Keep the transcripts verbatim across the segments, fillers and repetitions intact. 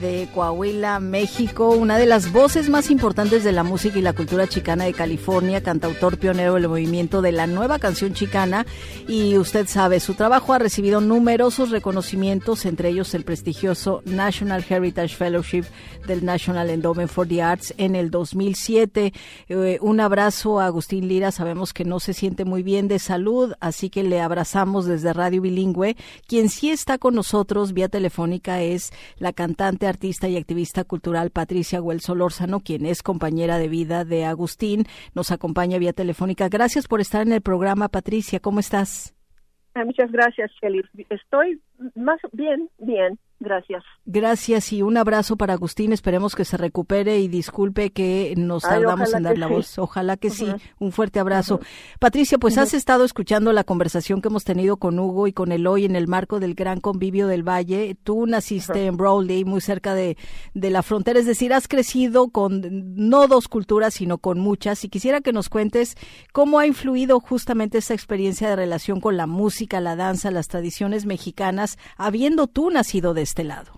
de Coahuila, México, una de las voces más importantes de la música y la cultura chicana de California, cantautor pionero del movimiento de la nueva canción chicana, y usted sabe, su trabajo ha recibido numerosos reconocimientos, entre ellos el prestigioso National Heritage Fellowship del National Endowment for the Arts en el dos mil siete. Eh, un abrazo a Agustín Lira, sabemos que no se siente muy bien de salud, así que le abrazamos desde Radio Bilingüe. Quien sí está con nosotros vía telefónica es la cantante, artista y activista cultural Patricia Güell Solórzano, quien es compañera de vida de Agustín, nos acompaña vía telefónica. Gracias por estar en el programa, Patricia, ¿cómo estás? Muchas gracias, Kelly. Estoy más bien, bien, gracias. Gracias y un abrazo para Agustín, esperemos que se recupere y disculpe que nos Ay, tardamos en dar la sí. voz. Ojalá que uh-huh. sí, un fuerte abrazo. Uh-huh. Patricia, pues uh-huh. has estado escuchando la conversación que hemos tenido con Hugo y con Eloy en el marco del Gran Convivio del Valle. Tú naciste uh-huh. en Brawley, muy cerca de, de la frontera, es decir, has crecido con no dos culturas, sino con muchas, y quisiera que nos cuentes cómo ha influido justamente esta experiencia de relación con la música, la danza, las tradiciones mexicanas, habiendo tú nacido de este lado.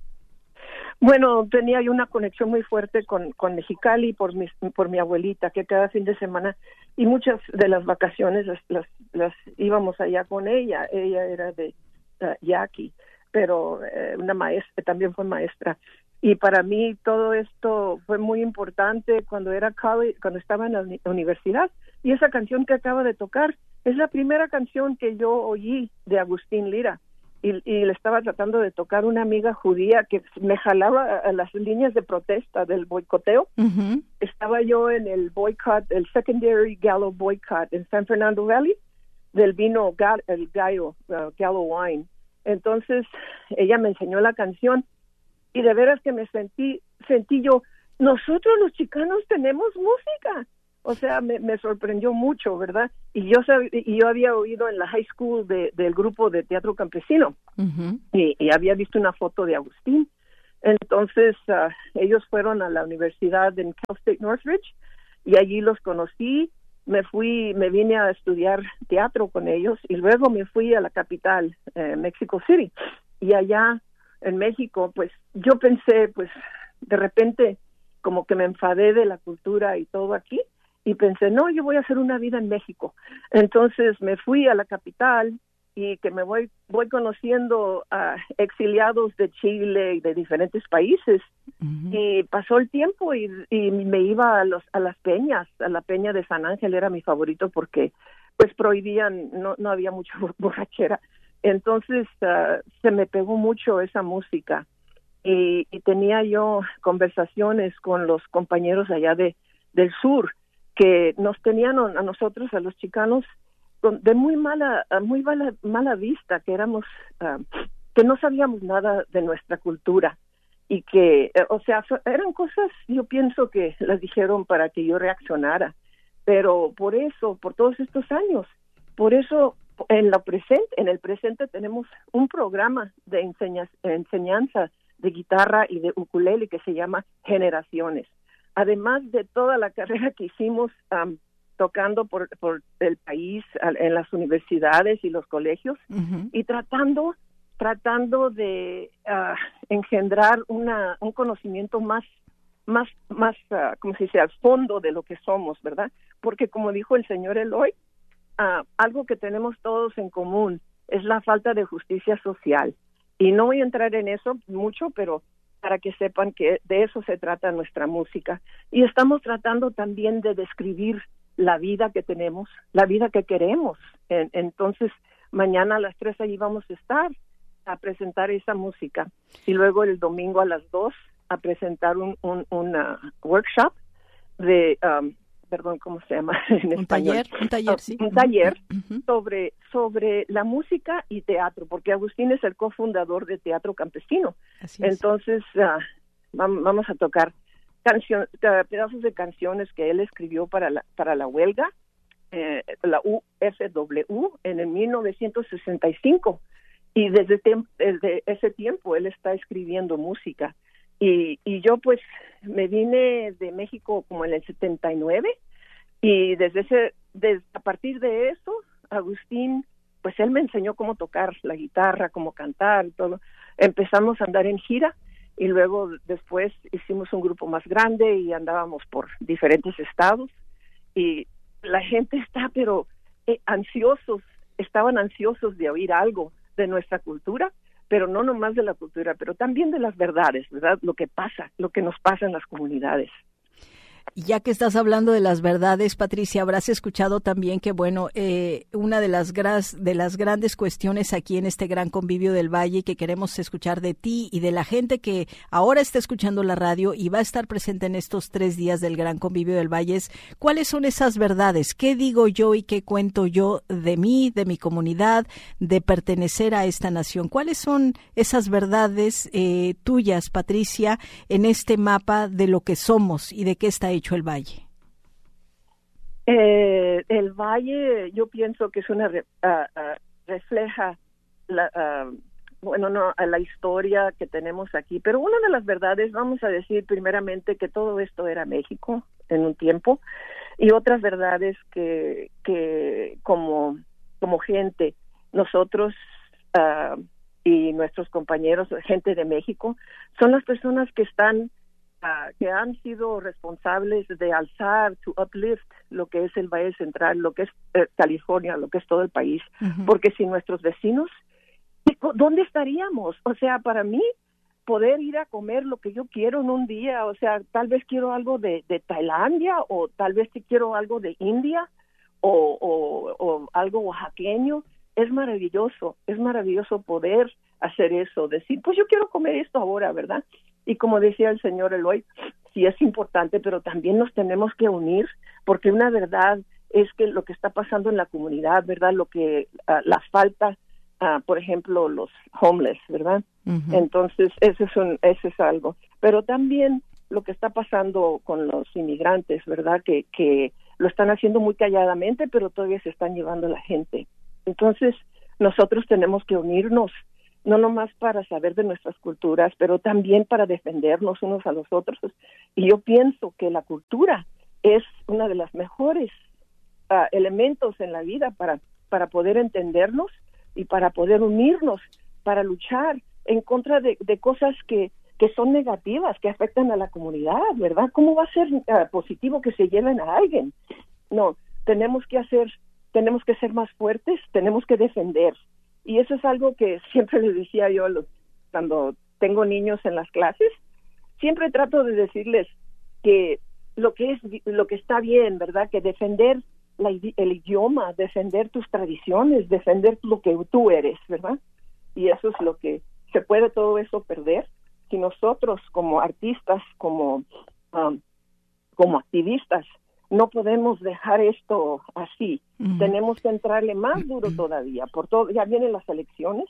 Bueno, tenía yo una conexión muy fuerte con, con Mexicali por mi, por mi abuelita, que cada fin de semana y muchas de las vacaciones las, las, las íbamos allá con ella. Ella era de uh, Yaqui, pero eh, una maestra, también fue maestra. Y para mí todo esto fue muy importante cuando era college, cuando estaba en la uni- universidad. Y esa canción que acaba de tocar es la primera canción que yo oí de Agustín Lira. Y, y le estaba tratando de tocar una amiga judía que me jalaba a, a las líneas de protesta del boicoteo. Uh-huh. Estaba yo en el boicot, el secondary Gallo boycott en San Fernando Valley, del vino ga, el Gallo, uh, Gallo Wine. Entonces, ella me enseñó la canción y de veras que me sentí, sentí yo, nosotros los chicanos tenemos música. O sea, me, me sorprendió mucho, ¿verdad? Y yo sab- y yo había oído en la high school de, del grupo de teatro campesino uh-huh. y, y había visto una foto de Agustín. Entonces, uh, ellos fueron a la universidad en Cal State Northridge y allí los conocí. Me fui, me vine a estudiar teatro con ellos y luego me fui a la capital, eh, Mexico City. Y allá en México, pues yo pensé, pues de repente como que me enfadé de la cultura y todo aquí. Y pensé, no, yo voy a hacer una vida en México. Entonces me fui a la capital y que me voy voy conociendo a exiliados de Chile y de diferentes países. Uh-huh. Y pasó el tiempo y, y me iba a los a las peñas, a la peña de San Ángel era mi favorito porque pues prohibían, no no había mucha borrachera. Entonces uh, se me pegó mucho esa música y, y tenía yo conversaciones con los compañeros allá de del sur que nos tenían a nosotros, a los chicanos, de muy mala, muy mala, mala vista, que éramos, uh, que no sabíamos nada de nuestra cultura y que, o sea, eran cosas, yo pienso que las dijeron para que yo reaccionara, pero por eso, por todos estos años, por eso en la presente, en el presente tenemos un programa de enseña, enseñanza de guitarra y de ukulele que se llama Generaciones. Además de toda la carrera que hicimos um, tocando por, por el país, en las universidades y los colegios, uh-huh. y tratando tratando de uh, engendrar una un conocimiento más, más, más uh, como se dice, al fondo de lo que somos, ¿verdad? Porque como dijo el señor Eloy, uh, algo que tenemos todos en común es la falta de justicia social. Y no voy a entrar en eso mucho, pero para que sepan que de eso se trata nuestra música. Y estamos tratando también de describir la vida que tenemos, la vida que queremos. En, entonces, mañana a las tres allí vamos a estar a presentar esa música. Y luego el domingo a las dos a presentar un, un una workshop de... Um, perdón, ¿cómo se llama en un español? Taller, un taller, sí. Un taller uh-huh. sobre, sobre la música y teatro, porque Agustín es el cofundador de Teatro Campesino. Así es. Entonces, uh, vamos a tocar canción, pedazos de canciones que él escribió para la, para la huelga, eh, la U F W, en el mil novecientos sesenta y cinco. Y desde, tem- desde ese tiempo él está escribiendo música. Y, y yo pues me vine de México como en el setenta y nueve y desde ese desde, a partir de eso Agustín pues él me enseñó cómo tocar la guitarra, cómo cantar, todo. Empezamos a andar en gira y luego después hicimos un grupo más grande y andábamos por diferentes estados, y la gente está pero eh, ansiosos, estaban ansiosos de oír algo de nuestra cultura, pero no nomás de la cultura, pero también de las verdades, ¿verdad? Lo que pasa, lo que nos pasa en las comunidades. Ya que estás hablando de las verdades, Patricia, habrás escuchado también que, bueno, eh, una de las, gras, de las grandes cuestiones aquí en este gran convivio del Valle que queremos escuchar de ti y de la gente que ahora está escuchando la radio y va a estar presente en estos tres días del gran convivio del Valle es, ¿cuáles son esas verdades? ¿Qué digo yo y qué cuento yo de mí, de mi comunidad, de pertenecer a esta nación? ¿Cuáles son esas verdades eh, tuyas, Patricia, en este mapa de lo que somos y de qué está hecho el Valle? Eh, el Valle, yo pienso que es una uh, uh, refleja la, uh, bueno, no, la historia que tenemos aquí, pero una de las verdades, vamos a decir primeramente que todo esto era México en un tiempo, y otras verdades que, que como, como gente, nosotros uh, y nuestros compañeros, gente de México, son las personas que están Uh, que han sido responsables de alzar, to uplift lo que es el Valle Central, lo que es eh, California, lo que es todo el país, uh-huh. Porque sin nuestros vecinos, ¿dónde estaríamos? O sea, para mí, poder ir a comer lo que yo quiero en un día, o sea, tal vez quiero algo de, de Tailandia, o tal vez quiero algo de India, o, o, o algo oaxaqueño, es maravilloso, es maravilloso poder hacer eso, decir, pues yo quiero comer esto ahora, ¿verdad? Y como decía el señor Eloy, sí es importante, pero también nos tenemos que unir, porque una verdad es que lo que está pasando en la comunidad, ¿verdad? Lo que, uh, la falta, uh, por ejemplo, los homeless, ¿verdad? Uh-huh. Entonces, eso es, un, eso es algo. Pero también lo que está pasando con los inmigrantes, ¿verdad? Que, que lo están haciendo muy calladamente, pero todavía se están llevando la gente. Entonces, nosotros tenemos que unirnos, no nomás para saber de nuestras culturas, pero también para defendernos unos a los otros. Y yo pienso que la cultura es una de las mejores uh, elementos en la vida para, para poder entendernos y para poder unirnos, para luchar en contra de, de cosas que, que son negativas, que afectan a la comunidad, ¿verdad? ¿Cómo va a ser uh, positivo que se lleven a alguien? No, tenemos que hacer, tenemos que ser más fuertes, tenemos que defender. Y eso es algo que siempre les decía yo a los, cuando tengo niños en las clases, siempre trato de decirles que lo que es lo que está bien, ¿verdad? Que defender la, el idioma, defender tus tradiciones, defender lo que tú eres, ¿verdad? Y eso es lo que se puede todo eso perder si nosotros como artistas, como um, como activistas, no podemos dejar esto así. Uh-huh. Tenemos que entrarle más duro todavía. Por todo, ya vienen las elecciones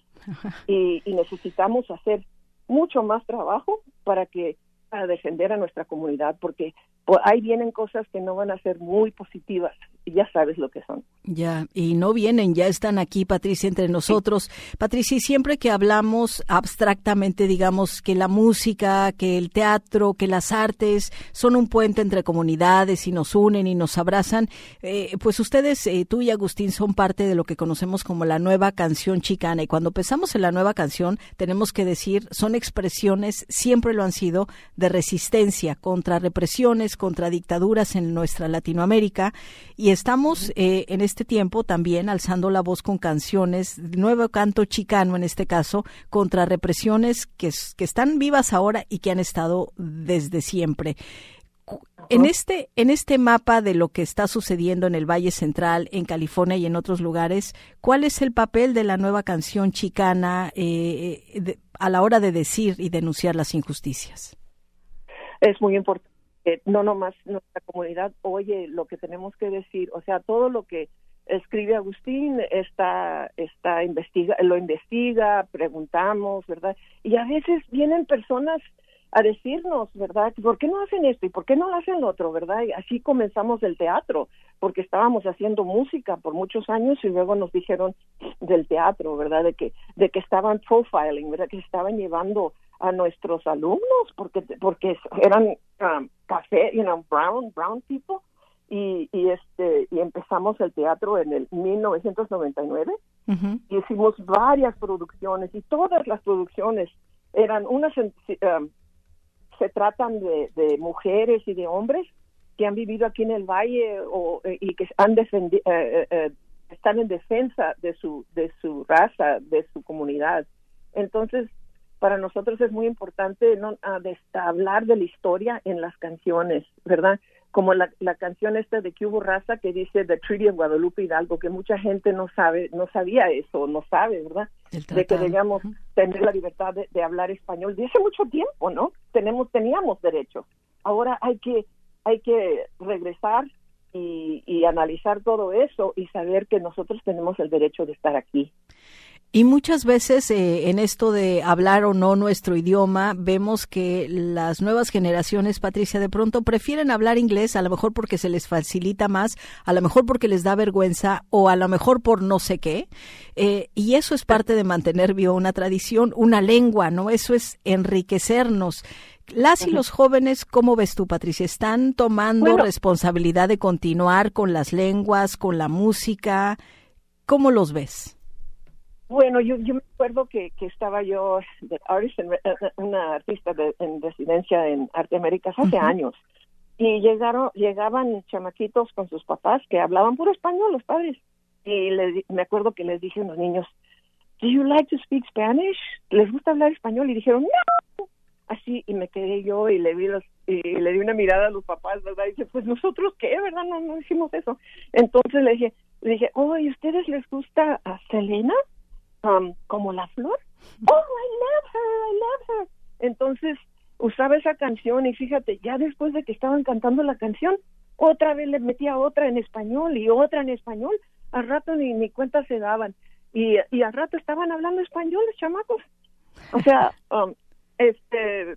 y, y necesitamos hacer mucho más trabajo para que para defender a nuestra comunidad, porque pues, ahí vienen cosas que no van a ser muy positivas y ya sabes lo que son. Ya, y no vienen, ya están aquí, Patricia, entre nosotros. Sí. Patricia, y siempre que hablamos abstractamente, digamos que la música, que el teatro, que las artes son un puente entre comunidades y nos unen y nos abrazan, eh, pues ustedes, eh, tú y Agustín, son parte de lo que conocemos como la nueva canción chicana. Y cuando pensamos en la nueva canción, tenemos que decir, son expresiones, siempre lo han sido, de resistencia contra represiones, contra dictaduras en nuestra Latinoamérica, y estamos eh, en este tiempo también alzando la voz con canciones, nuevo canto chicano en este caso, contra represiones que, que están vivas ahora y que han estado desde siempre. En este, en este mapa de lo que está sucediendo en el Valle Central, en California y en otros lugares, ¿cuál es el papel de la nueva canción chicana eh, de, a la hora de decir y denunciar las injusticias? Es muy importante. No nomás nuestra comunidad oye lo que tenemos que decir, o sea, todo lo que escribe Agustín está, está investiga, lo investiga, preguntamos, ¿verdad? Y a veces vienen personas a decirnos, ¿verdad? ¿Por qué no hacen esto y por qué no hacen lo otro, verdad? Y así comenzamos el teatro, porque estábamos haciendo música por muchos años y luego nos dijeron del teatro, ¿verdad? De que de que estaban profiling, ¿verdad? Que estaban llevando a nuestros alumnos porque porque eran um, café, you know, brown brown people y y este y empezamos el teatro en el mil novecientos noventa y nueve. Uh-huh. Y hicimos varias producciones y todas las producciones eran unas, um, se tratan de, de mujeres y de hombres que han vivido aquí en el Valle o, y que han defendido, eh, eh, están en defensa de su, de su raza, de su comunidad. Entonces, para nosotros es muy importante no uh, de, hablar de la historia en las canciones, ¿verdad? Como la, la canción esta de Que Hubo Raza que dice The Treaty of Guadalupe Hidalgo, que mucha gente no sabe, no sabía eso, no sabe, ¿verdad? De que debíamos uh-huh. tener la libertad de, de hablar español. De hace mucho tiempo, ¿no? Tenemos, teníamos derecho. Ahora hay que, hay que regresar y, y analizar todo eso y saber que nosotros tenemos el derecho de estar aquí. Y muchas veces eh, en esto de hablar o no nuestro idioma, vemos que las nuevas generaciones, Patricia, de pronto prefieren hablar inglés, a lo mejor porque se les facilita más, a lo mejor porque les da vergüenza o a lo mejor por no sé qué. Eh, y eso es parte de mantener viva una tradición, una lengua, ¿no? Eso es enriquecernos. Las y los jóvenes, ¿cómo ves tú, Patricia? ¿Están tomando bueno, responsabilidad de continuar con las lenguas, con la música? ¿Cómo los ves? Bueno, yo, yo me acuerdo que, que estaba yo, de artist en, una artista de, en residencia en Arte Américas hace uh-huh. años, y llegaron, llegaban chamaquitos con sus papás que hablaban puro español, los padres, y les, me acuerdo que les dije a los niños, ¿Do you like to speak Spanish? ¿Les gusta hablar español? Y dijeron, no, así, y me quedé yo y le vi los, y le di una mirada a los papás, ¿verdad? Y dice, pues nosotros qué, ¿verdad? No, no hicimos eso. Entonces le dije, le dije, oh, ¿y ustedes les gusta a Selena? Um, como la flor. Oh, I love her, I love her. Entonces usaba esa canción y fíjate, ya después de que estaban cantando la canción, otra vez le metía otra en español y otra en español. Al rato ni, ni cuenta se daban. Y, y al rato estaban hablando español los chamacos. O sea, um, este,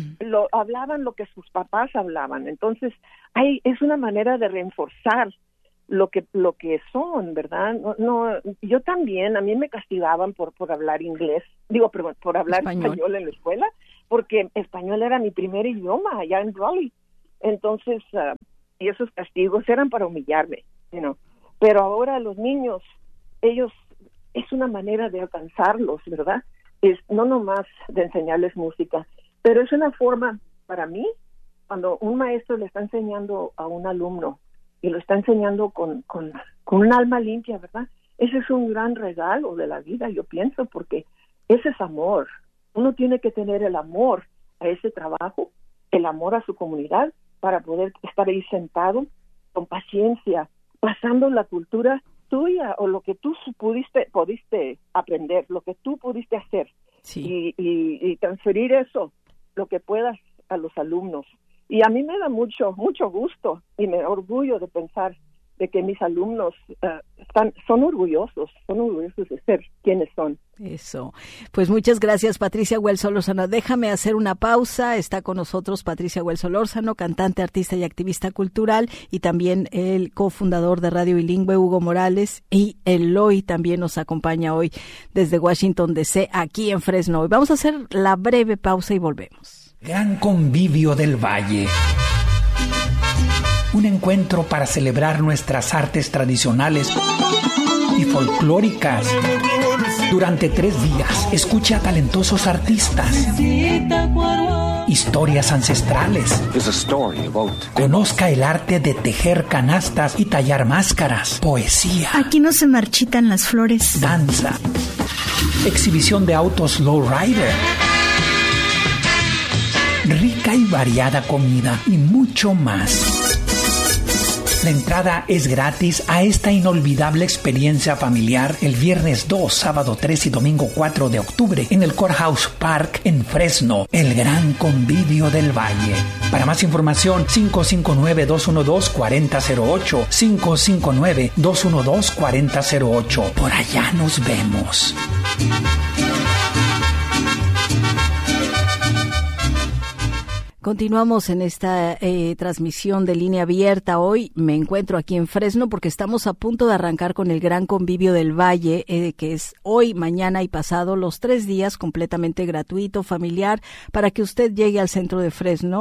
lo hablaban lo que sus papás hablaban. Entonces, hay, es una manera de reforzar lo que lo que son, ¿verdad? No, no, yo también, a mí me castigaban por por hablar inglés, digo, perdón, por hablar español. español en la escuela, porque español era mi primer idioma allá en Raleigh. Entonces, uh, y esos castigos eran para humillarme, you know. Pero ahora los niños, ellos, es una manera de alcanzarlos, ¿verdad? Es no nomás de enseñarles música, pero es una forma, para mí, cuando un maestro le está enseñando a un alumno y lo está enseñando con, con, con un alma limpia, ¿verdad? Ese es un gran regalo de la vida, yo pienso, porque ese es amor. Uno tiene que tener el amor a ese trabajo, el amor a su comunidad, para poder estar ahí sentado con paciencia, pasando la cultura tuya o lo que tú pudiste, pudiste aprender, lo que tú pudiste hacer, sí. y, y, y transferir eso, lo que puedas, a los alumnos. Y a mí me da mucho, mucho gusto y me orgullo de pensar de que mis alumnos uh, están, son orgullosos, son orgullosos de ser quienes son. Eso. Pues muchas gracias, Patricia Güell Solórzano. Déjame hacer una pausa. Está con nosotros Patricia Güell Solórzano, cantante, artista y activista cultural, y también el cofundador de Radio Bilingüe, Hugo Morales, y Eloy también nos acompaña hoy desde Washington D C, aquí en Fresno. Hoy vamos a hacer la breve pausa y volvemos. Gran Convivio del Valle. Un encuentro para celebrar nuestras artes tradicionales y folclóricas. Durante tres días, escucha a talentosos artistas, historias ancestrales, conozca el arte de tejer canastas y tallar máscaras, poesía. Aquí no se marchitan las flores. Danza, exhibición de autos lowrider, rica y variada comida y mucho más. La entrada es gratis a esta inolvidable experiencia familiar el viernes dos, sábado tres y domingo cuatro de octubre en el Courthouse Park en Fresno, el Gran Convivio del Valle. Para más información, cinco cinco nueve, dos uno dos, cuatro cero cero ocho, cinco cinco nueve, dos uno dos, cuatro cero cero ocho. Por allá nos vemos. Continuamos en esta eh, transmisión de Línea Abierta. Hoy me encuentro aquí en Fresno porque estamos a punto de arrancar con el Gran Convivio del Valle, eh, que es hoy, mañana y pasado, los tres días, completamente gratuito, familiar, para que usted llegue al centro de Fresno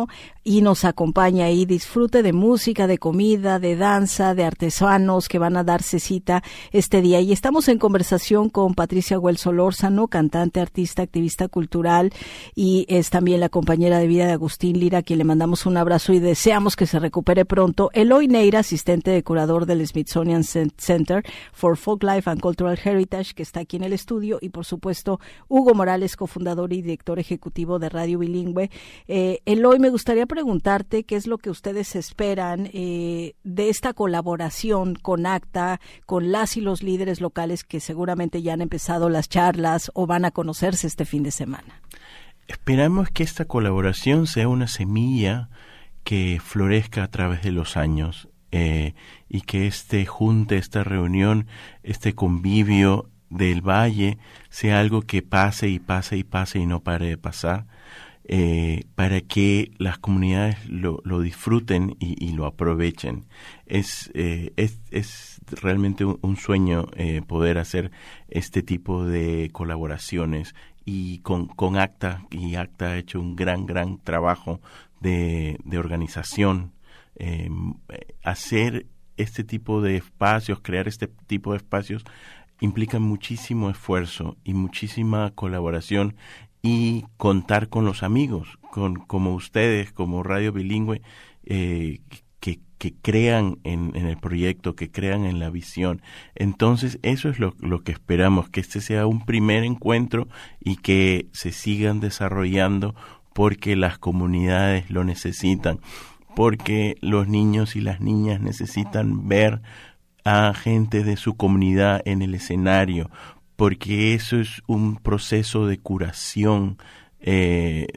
y nos acompaña ahí. Disfrute de música, de comida, de danza, de artesanos que van a darse cita este día. Y estamos en conversación con Patricia Güell Solórzano, cantante, artista, activista cultural, y es también la compañera de vida de Agustín Lira, a quien le mandamos un abrazo y deseamos que se recupere pronto. Eloy Neira, asistente de curador del Smithsonian Center for Folklife and Cultural Heritage, que está aquí en el estudio, y por supuesto Hugo Morales, cofundador y director ejecutivo de Radio Bilingüe. Eh, Eloy, me gustaría preguntarte qué es lo que ustedes esperan eh, de esta colaboración con ACTA, con las y los líderes locales que seguramente ya han empezado las charlas o van a conocerse este fin de semana. Esperamos que esta colaboración sea una semilla que florezca a través de los años eh, y que este junte, esta reunión, este convivio del Valle sea algo que pase y pase y pase y no pare de pasar, eh, para que las comunidades lo, lo disfruten y, y lo aprovechen. Es, eh, es, es realmente un, un sueño eh, poder hacer este tipo de colaboraciones, y con, con ACTA, y ACTA ha hecho un gran, gran trabajo de, de organización. Eh, hacer este tipo de espacios, crear este tipo de espacios, implica muchísimo esfuerzo y muchísima colaboración, y contar con los amigos, con como ustedes, como Radio Bilingüe, eh, que, que crean en, en el proyecto, que crean en la visión. Entonces, eso es lo, lo que esperamos, que este sea un primer encuentro y que se sigan desarrollando, porque las comunidades lo necesitan, porque los niños y las niñas necesitan ver a gente de su comunidad en el escenario, porque eso es un proceso de curación, eh,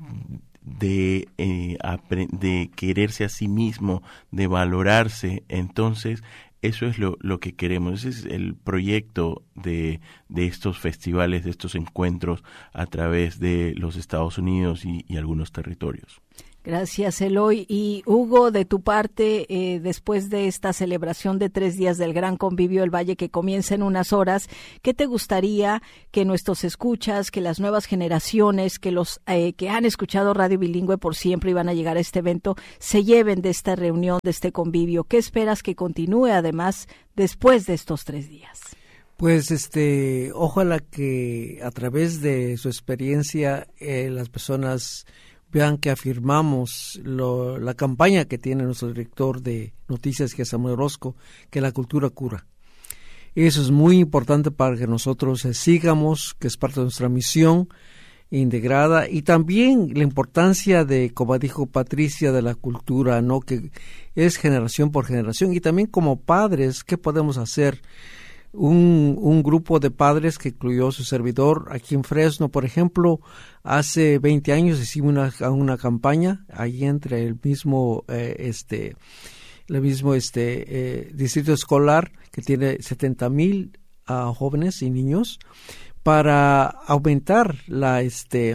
de, eh, de quererse a sí mismo, de valorarse. Entonces, eso es lo, lo que queremos. Ese es el proyecto de, de estos festivales, de estos encuentros a través de los Estados Unidos y, y algunos territorios. Gracias, Eloy. Y Hugo, de tu parte, eh, después de esta celebración de tres días del Gran Convivio del Valle que comienza en unas horas, ¿qué te gustaría que nuestros escuchas, que las nuevas generaciones, que los eh, que han escuchado Radio Bilingüe por siempre y van a llegar a este evento, se lleven de esta reunión, de este convivio? ¿Qué esperas que continúe además después de estos tres días? Pues este, ojalá que a través de su experiencia eh, las personas vean que afirmamos lo, la campaña que tiene nuestro director de noticias, que es Samuel Orozco, que la cultura cura. Eso es muy importante para que nosotros eh, sigamos, que es parte de nuestra misión integrada, y también la importancia de, como dijo Patricia, de la cultura, ¿no? Que es generación por generación, y también como padres, ¿qué podemos hacer? Un, un grupo de padres que incluyó su servidor aquí en Fresno, por ejemplo, hace veinte años hicimos una, una campaña ahí entre el mismo eh, este el mismo este eh, distrito escolar, que tiene setenta mil uh, jóvenes y niños, para aumentar la este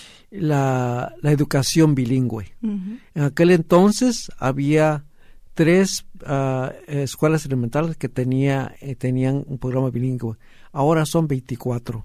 la, la educación bilingüe. Uh-huh. En aquel entonces había tres uh, escuelas elementales que tenía, eh, tenían un programa bilingüe. Ahora son veinticuatro.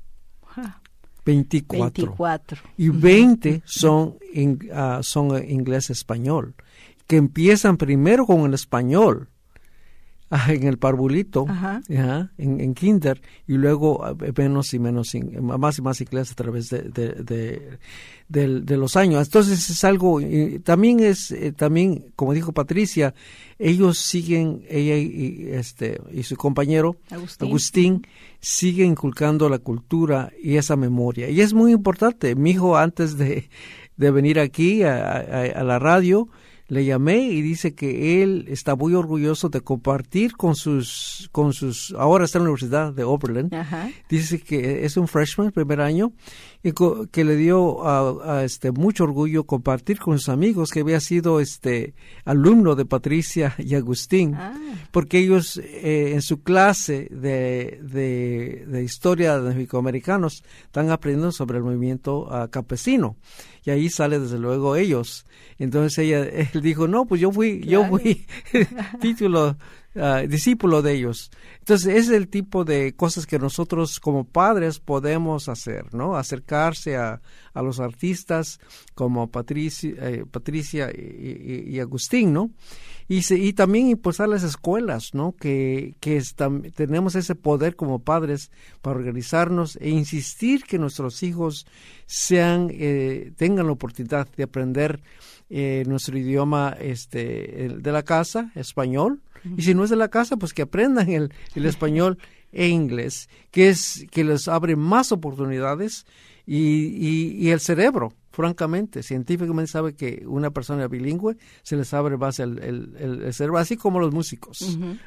veinticuatro. veinticuatro. Y veinte son, in, uh, son inglés-español, que empiezan primero con el español, uh, en el parvulito, uh, en, en kinder, y luego uh, menos y menos, in, más y más inglés a través de, de, de, de, de los años. Entonces es algo, y también es, eh, también, como dijo Patricia, ellos siguen, ella y, este, y su compañero, Agustín, Agustín siguen inculcando la cultura y esa memoria. Y es muy importante. Mi hijo, antes de, de venir aquí a, a, a la radio, le llamé y dice que él está muy orgulloso de compartir con sus, con sus, ahora está en la Universidad de Oberlin. Ajá. Dice que es un freshman, primer año, y co- que le dio a, a este mucho orgullo compartir con sus amigos que había sido este alumno de Patricia y Agustín, ah. porque ellos eh, en su clase de, de, de historia de mexicoamericanos están aprendiendo sobre el movimiento uh, campesino. Y ahí sale desde luego ellos. Entonces ella, él dijo, no, pues yo fui, claro. yo fui título uh, discípulo de ellos. Entonces, es el tipo de cosas que nosotros como padres podemos hacer, ¿no? Acercarse a, a los artistas como Patricia, eh, Patricia y, y, y Agustín, ¿no? Y, se, y también impulsar las escuelas, ¿no? Que, que está, tenemos ese poder como padres para organizarnos e insistir que nuestros hijos sean, eh, tengan la oportunidad de aprender eh, nuestro idioma este, de la casa, español, uh-huh. y si no es de la casa, pues que aprendan el, el español e inglés, que es que les abre más oportunidades y, y, y el cerebro. Francamente, científicamente sabe que una persona bilingüe se les abre más el, el, el, el cerebro, así como los músicos. Uh-huh.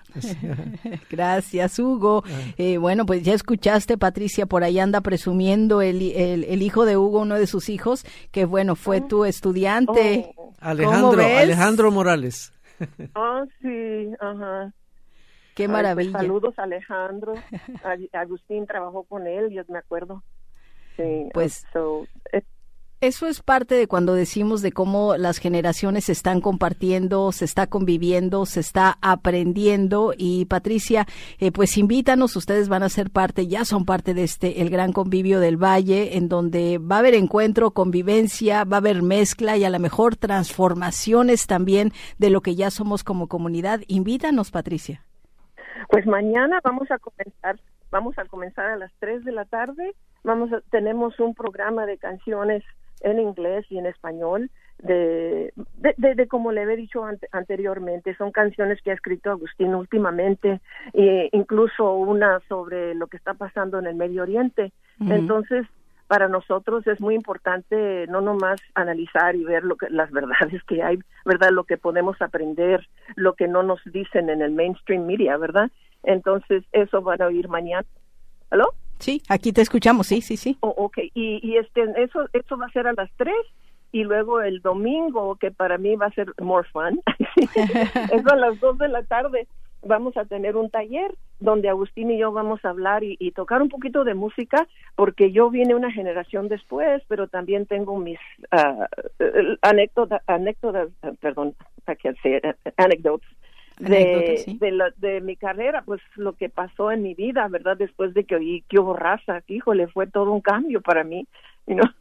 Gracias, Hugo. Uh-huh. Eh, bueno, pues ya escuchaste, Patricia, por ahí anda presumiendo el, el, el hijo de Hugo, uno de sus hijos, que bueno, fue tu estudiante. Oh. Alejandro, Alejandro Morales. Ah, oh, sí, ajá. Qué maravilla. Ay, pues, saludos, Alejandro. Agustín trabajó con él, yo me acuerdo. Sí, pues... So, eh, Eso es parte de cuando decimos de cómo las generaciones se están compartiendo, se está conviviendo, se está aprendiendo. Y Patricia, eh, pues invítanos, ustedes van a ser parte, ya son parte de este, el gran convivio del Valle, en donde va a haber encuentro, convivencia, va a haber mezcla y a lo mejor transformaciones también de lo que ya somos como comunidad. Invítanos, Patricia. Pues mañana vamos a comenzar, vamos a comenzar a las tres de la tarde. Vamos a, tenemos un programa de canciones en inglés y en español, de, de, de, de como le he dicho ante, anteriormente, son canciones que ha escrito Agustín últimamente, e incluso una sobre lo que está pasando en el Medio Oriente. Uh-huh. Entonces, para nosotros es muy importante no nomás analizar y ver lo que, las verdades que hay, ¿verdad? Lo que podemos aprender, lo que no nos dicen en el mainstream media, ¿verdad? Entonces, eso van a oír mañana. ¿Aló? Sí, aquí te escuchamos, sí, sí, sí. Oh, okay. Y, y este, eso, eso va a ser a las tres y luego el domingo, que para mí va a ser more fun, eso a las dos de la tarde vamos a tener un taller donde Agustín y yo vamos a hablar y, y tocar un poquito de música, porque yo vine una generación después, pero también tengo mis uh, anécdotas, anécdotas, perdón, I can't say it, anecdotes. De, ¿sí? de, la, de mi carrera, pues lo que pasó en mi vida, ¿verdad? Después de que oí que hubo raza, híjole, fue todo un cambio para mí, you know?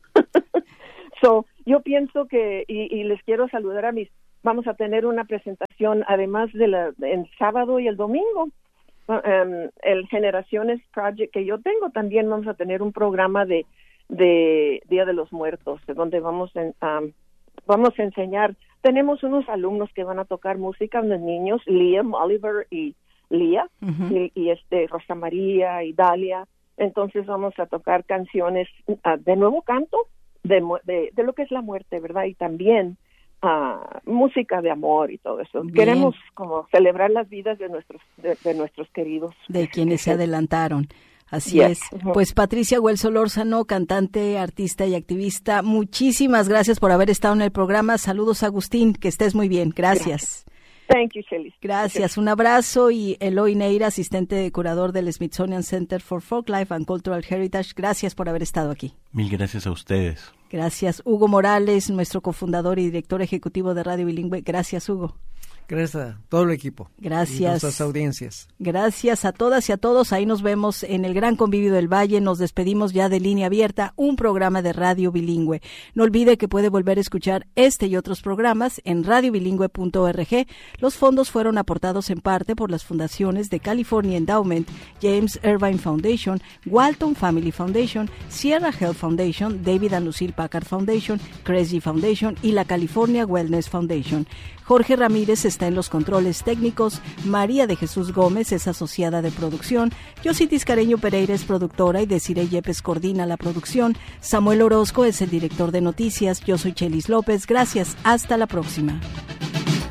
So, yo pienso que, y, y les quiero saludar a mis, vamos a tener una presentación, además de la, en sábado y el domingo, um, el Generaciones Project que yo tengo, también vamos a tener un programa de, de Día de los Muertos, donde vamos en, um, vamos a enseñar. Tenemos unos alumnos que van a tocar música, unos niños, Liam, Oliver y Lía, uh-huh. y, y este Rosa María y Dalia. Entonces vamos a tocar canciones uh, de nuevo canto, de, de, de lo que es la muerte, ¿verdad? Y también uh, música de amor y todo eso. Bien. Queremos como celebrar las vidas de nuestros de, de nuestros queridos. De quienes se adelantaron. Así yes. es. Pues Patricia Güell Solórzano, cantante, artista y activista, muchísimas gracias por haber estado en el programa. Saludos, Agustín, que estés muy bien. Gracias. Gracias. Thank you, Shelly. Gracias. Un abrazo. Y Eloy Neira, asistente de curador del Smithsonian Center for Folklife and Cultural Heritage, gracias por haber estado aquí. Mil gracias a ustedes. Gracias. Hugo Morales, nuestro cofundador y director ejecutivo de Radio Bilingüe. Gracias, Hugo. Gracias a todo el equipo. Gracias. Y nuestras audiencias. Gracias a todas y a todos. Ahí nos vemos en el Gran Convivio del Valle. Nos despedimos ya de Línea Abierta, un programa de Radio Bilingüe. No olvide que puede volver a escuchar este y otros programas en radio bilingüe punto org. Los fondos fueron aportados en parte por las fundaciones de California Endowment, James Irvine Foundation, Walton Family Foundation, Sierra Health Foundation, David and Lucille Packard Foundation, Cresgy Foundation y la California Wellness Foundation. Jorge Ramírez está en los controles técnicos, María de Jesús Gómez es asociada de producción, Yositis Careño Pereira es productora y Desiree Yepes coordina la producción, Samuel Orozco es el director de noticias, yo soy Chelis López, gracias, hasta la próxima.